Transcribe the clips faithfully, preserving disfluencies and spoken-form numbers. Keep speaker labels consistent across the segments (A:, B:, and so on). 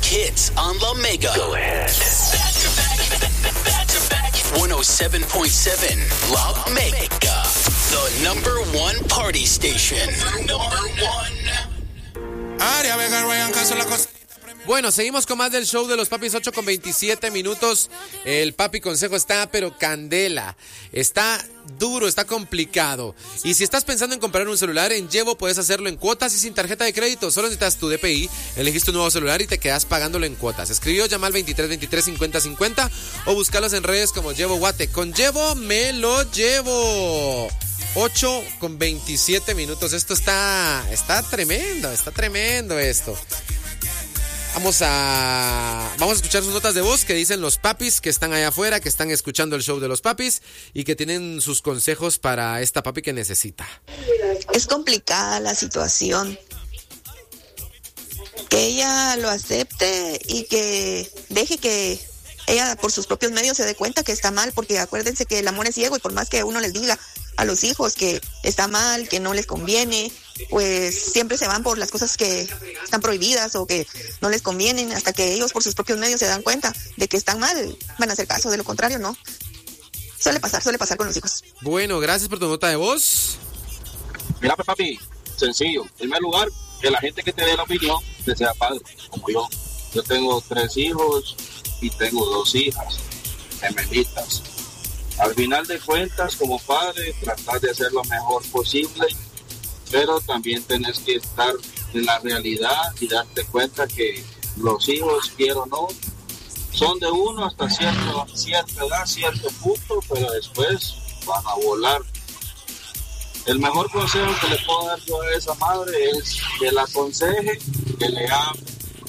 A: hits on La Mega. Go ahead. one oh seven point seven La Mega. The number one party station. Number one.
B: Área Vega, Ryan Caso, la cosa.
C: Bueno, seguimos con más del show de los papis, ocho con veintisiete minutos. El papi consejo está, pero candela. Está duro, está complicado. Y si estás pensando en comprar un celular en Llevo, puedes hacerlo en cuotas y sin tarjeta de crédito. Solo necesitas tu D P I, elegís tu nuevo celular y te quedas pagándolo en cuotas. Escribió, llama al veintitrés veintitrés cincuenta cincuenta o búscalos en redes como Llevo Guate. Con Llevo me lo llevo. ocho con veintisiete minutos. Esto está, está tremendo, está tremendo esto. Vamos a, vamos a escuchar sus notas de voz que dicen los papis que están allá afuera, que están escuchando el show de los papis y que tienen sus consejos para esta papi que necesita.
D: Es complicada la situación. Que ella lo acepte y que deje que ella por sus propios medios se dé cuenta que está mal, porque acuérdense que el amor es ciego y por más que uno les diga a los hijos que está mal, que no les conviene, pues siempre se van por las cosas que están prohibidas o que no les convienen, hasta que ellos por sus propios medios se dan cuenta de que están mal, van a hacer caso, de lo contrario no. Suele pasar, suele pasar con los hijos.
C: Bueno, gracias por tu nota de voz.
E: Mira, pues, papi, sencillo. En primer lugar, que la gente que te dé la opinión te sea padre, como yo. Yo tengo tres hijos y tengo dos hijas gemelitas. Al final de cuentas, como padre, tratar de hacer lo mejor posible, pero también tenés que estar en la realidad y darte cuenta que los hijos, quiero o no, son de uno hasta cierto, cierta edad, cierto punto, pero después van a volar. El mejor consejo que le puedo dar yo a esa madre es que la aconseje, que le hable,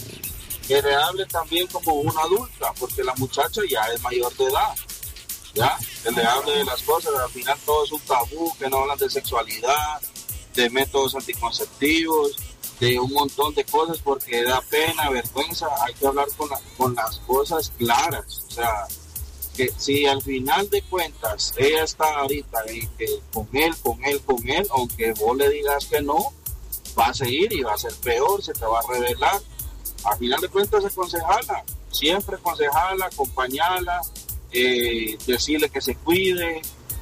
E: que le hable también como una adulta, porque la muchacha ya es mayor de edad. Ya, que le hable de las cosas, al final todo es un tabú, que no hablan de sexualidad, de métodos anticonceptivos, de un montón de cosas, porque da pena, vergüenza. Hay que hablar con, la, con las cosas claras. O sea, que si al final de cuentas ella está ahorita en que con él, con él, con él, aunque vos le digas que no, va a seguir y va a ser peor, se te va a revelar. Al final de cuentas, aconsejala, siempre aconsejala, acompañala. Eh, decirle que se cuide,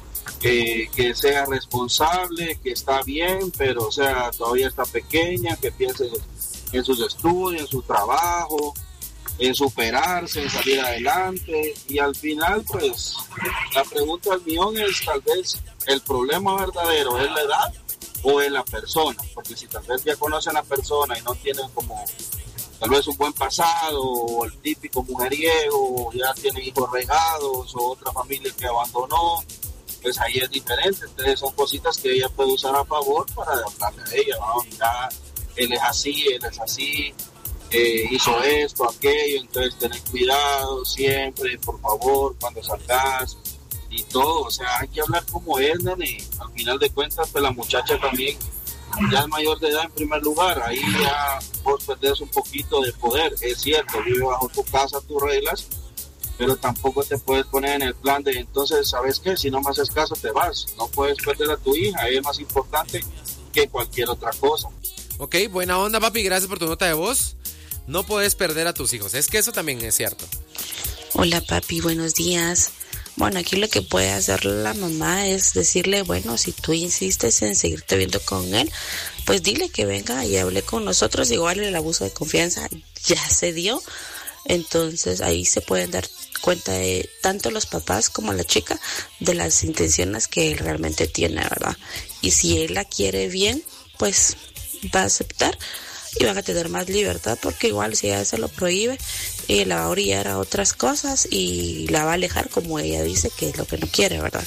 E: eh, que sea responsable, que está bien, pero o sea, todavía está pequeña, que piense en sus estudios, en su trabajo, en superarse, en salir adelante. Y al final, pues, la pregunta del millón es tal vez el problema verdadero es la edad o es la persona, porque si tal vez ya conocen a la persona y no tienen como tal vez un buen pasado, o el típico mujeriego, ya tiene hijos regados, o otra familia que abandonó, pues ahí es diferente. Entonces son cositas que ella puede usar a favor para hablarle a ella. Vamos, mira, él es así, él es así, eh, hizo esto, aquello, entonces tened cuidado siempre, por favor, cuando salgas y todo. O sea, hay que hablar como es, nene. Al final de cuentas, pues la muchacha también ya es mayor de edad en primer lugar, ahí ya vos perdés un poquito de poder, es cierto, vive bajo tu casa, tus reglas, pero tampoco te puedes poner en el plan de, entonces, ¿sabes qué? Si no me haces caso, te vas, no puedes perder a tu hija, es más importante que cualquier otra cosa.
C: Ok, buena onda, papi, gracias por tu nota de voz. No puedes perder a tus hijos, es que eso también es cierto.
F: Hola, papi, buenos días. Bueno, aquí lo que puede hacer la mamá es decirle, bueno, si tú insistes en seguirte viendo con él, pues dile que venga y hable con nosotros. Igual el abuso de confianza ya se dio. Entonces ahí se pueden dar cuenta de tanto los papás como la chica de las intenciones que él realmente tiene, ¿verdad? Y si él la quiere bien, pues va a aceptar y van a tener más libertad, porque igual si ella se lo prohíbe, y la va a orillar a otras cosas y la va a alejar, como ella dice que es lo que no quiere, ¿verdad?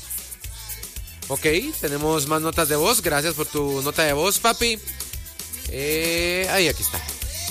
C: Ok, tenemos más notas de voz. Gracias por tu nota de voz, papi. Eh, ahí, aquí está.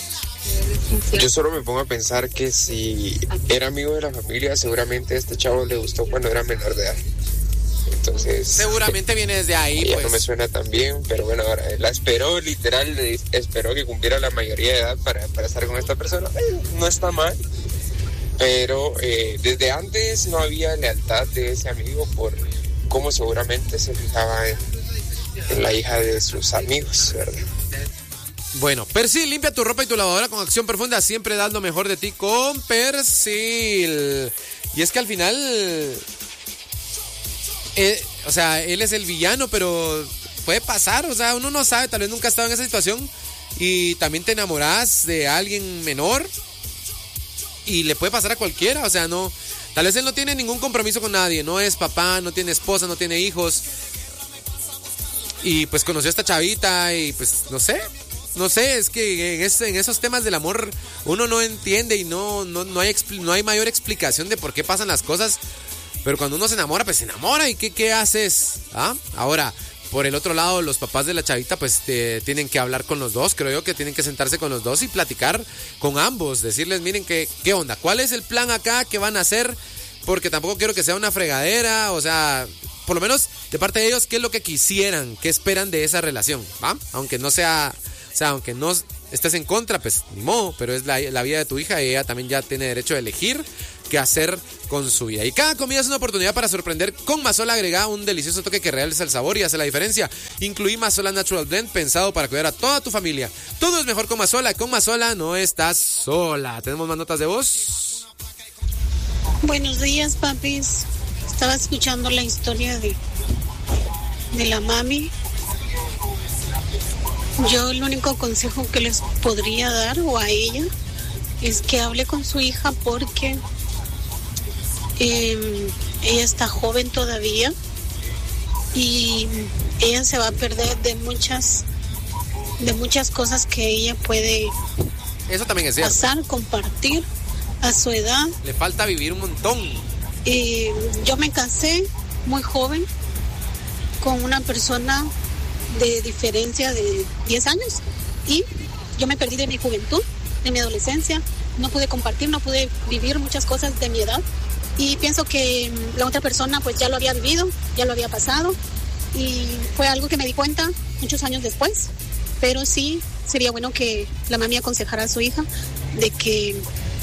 G: Yo solo me pongo a pensar que si era amigo de la familia, seguramente a este chavo le gustó cuando era menor de edad. Entonces,
C: seguramente viene desde ahí.
G: Ya
C: pues.
G: No me suena tan bien, pero bueno, ahora la esperó, literal, esperó que cumpliera la mayoría de edad para, para estar con esta persona. Eh, no está mal, pero eh, desde antes no había lealtad de ese amigo por cómo seguramente se fijaba en, en la hija de sus amigos, ¿verdad?
C: Bueno, Persil, limpia tu ropa y tu lavadora con acción profunda. Siempre das lo mejor de ti con Persil. Y es que al final, eh, o sea, él es el villano, pero puede pasar. O sea, uno no sabe, tal vez nunca ha estado en esa situación. Y también te enamoras de alguien menor. Y le puede pasar a cualquiera, o sea, no. Tal vez él no tiene ningún compromiso con nadie. No es papá, no tiene esposa, no tiene hijos. Y pues conoció a esta chavita y pues no sé. No sé, es que en, ese, en esos temas del amor uno no entiende y no, no, no, hay, expl- no hay mayor explicación de por qué pasan las cosas. Pero cuando uno se enamora, pues se enamora. ¿Y qué, qué haces? ¿Ah? Ahora, por el otro lado, los papás de la chavita pues te, tienen que hablar con los dos. Creo yo que tienen que sentarse con los dos y platicar con ambos. Decirles, miren, ¿qué, qué onda? ¿Cuál es el plan acá? ¿Qué van a hacer? Porque tampoco quiero que sea una fregadera. O sea, por lo menos de parte de ellos, ¿qué es lo que quisieran? ¿Qué esperan de esa relación? ¿Va? Aunque no sea... O sea, aunque no estés en contra, pues ni modo, pero es la, la vida de tu hija y ella también ya tiene derecho a elegir qué hacer con su vida. Y cada comida es una oportunidad para sorprender. Con Mazola agrega un delicioso toque que realza el sabor y hace la diferencia. Incluí Mazola Natural Blend pensado para cuidar a toda tu familia. Todo es mejor con Mazola. Con Mazola no estás sola. ¿Tenemos más notas de voz?
H: Buenos días, papis. Estaba escuchando la historia de, de la mami. Yo el único consejo que les podría dar o a ella es que hable con su hija porque eh, ella está joven todavía y ella se va a perder de muchas de muchas cosas que ella puede
C: Eso también es cierto.
H: pasar, compartir a su edad.
C: Le falta vivir un montón.
H: Eh, yo me casé muy joven con una persona de diferencia de diez años y yo me perdí de mi juventud, de mi adolescencia, no pude compartir, no pude vivir muchas cosas de mi edad y pienso que la otra persona pues ya lo había vivido, ya lo había pasado y fue algo que me di cuenta muchos años después, pero sí sería bueno que la mami aconsejara a su hija de que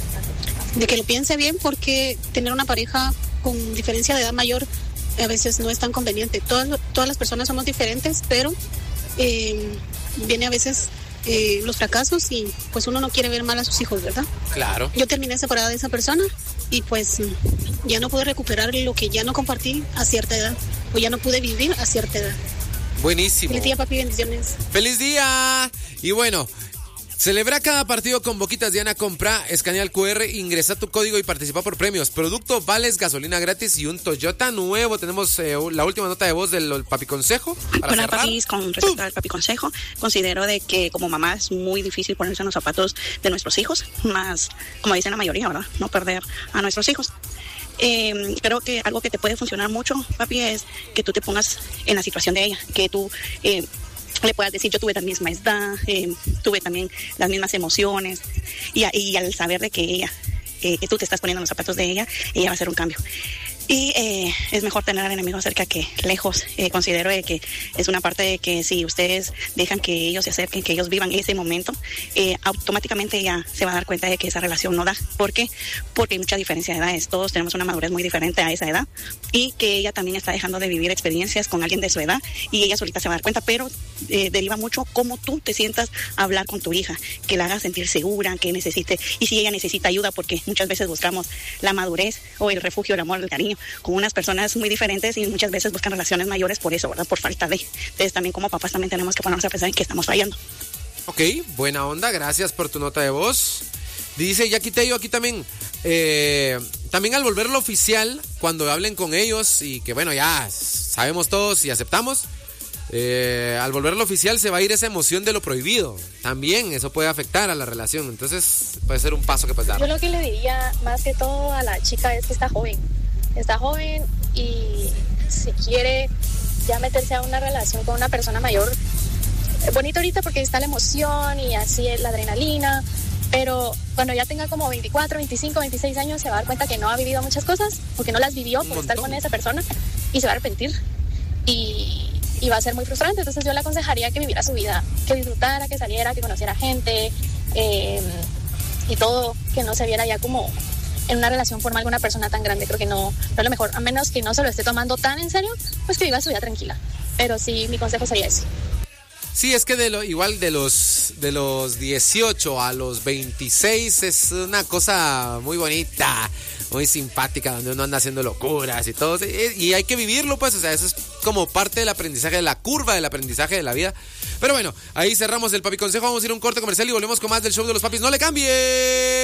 H: de que lo piense bien porque tener una pareja con diferencia de edad mayor a veces no es tan conveniente. Todas, todas las personas somos diferentes, pero eh, viene a veces eh, los fracasos y pues uno no quiere ver mal a sus hijos, ¿verdad?
C: Claro.
H: Yo terminé separada de esa persona y pues ya no pude recuperar lo que ya no compartí a cierta edad o ya no pude vivir a cierta edad.
C: Buenísimo.
H: Feliz día, papi, bendiciones.
C: ¡Feliz día! Y bueno, celebra cada partido con Boquitas Diana. Compra, escanea el cu erre, ingresa tu código y participa por premios. Producto, vales, gasolina gratis y un Toyota nuevo. Tenemos eh, la última nota de voz del Papi Consejo. Para
I: Hola,
C: cerrar.
I: papis, con respecto al Papi Consejo, considero de que como mamá es muy difícil ponerse en los zapatos de nuestros hijos, más, como dicen la mayoría, ¿verdad? No perder a nuestros hijos. Eh, creo que algo que te puede funcionar mucho, papi, es que tú te pongas en la situación de ella, que tú... Eh, le puedas decir, yo tuve la misma edad, eh, tuve también las mismas emociones y, y al saber de que ella, eh, que tú te estás poniendo en los zapatos de ella, ella va a hacer un cambio. Y eh, es mejor tener al enemigo cerca que lejos. Eh, considero de que es una parte de que si ustedes dejan que ellos se acerquen, que ellos vivan ese momento, eh, automáticamente ella se va a dar cuenta de que esa relación no da. ¿Por qué? Porque hay mucha diferencia de edades. Todos tenemos una madurez muy diferente a esa edad y que ella también está dejando de vivir experiencias con alguien de su edad y ella solita se va a dar cuenta, pero eh, deriva mucho cómo tú te sientas a hablar con tu hija, que la hagas sentir segura, que necesite, y si ella necesita ayuda, porque muchas veces buscamos la madurez o el refugio, el amor, el cariño con unas personas muy diferentes y muchas veces buscan relaciones mayores por eso, ¿verdad? Por falta de. Entonces también como papás también tenemos que ponernos a pensar en que estamos fallando.
C: Ok, buena onda, gracias por tu nota de voz. Dice Jackie Tello aquí también, eh, también al volverlo oficial, cuando hablen con ellos y que bueno, ya sabemos todos y aceptamos, eh, al volverlo oficial se va a ir esa emoción de lo prohibido. También eso puede afectar a la relación, entonces puede ser un paso que puedes dar.
J: Yo lo que le diría más que todo a la chica es que está joven. Está joven y si quiere ya meterse a una relación con una persona mayor, bonito ahorita porque está la emoción y así es la adrenalina, pero cuando ya tenga como veinticuatro, veinticinco, veintiséis años se va a dar cuenta que no ha vivido muchas cosas porque no las vivió por estar con esa persona y se va a arrepentir y, y va a ser muy frustrante. Entonces yo le aconsejaría que viviera su vida, que disfrutara, que saliera, que conociera gente eh, y todo, que no se viera ya como en una relación formal con una persona tan grande. Creo que no, no es lo mejor, a menos que no se lo esté tomando tan en serio, pues que viva su vida tranquila. Pero sí, mi consejo sería ese.
C: Sí, es que de lo, igual de los de los dieciocho a los veintiséis es una cosa muy bonita, muy simpática, donde uno anda haciendo locuras y todo. Y hay que vivirlo, pues, o sea, eso es como parte del aprendizaje, de la curva del aprendizaje de la vida. Pero bueno, ahí cerramos el Papi Consejo. Vamos a ir a un corte comercial y volvemos con más del show de los papis. ¡No le cambie!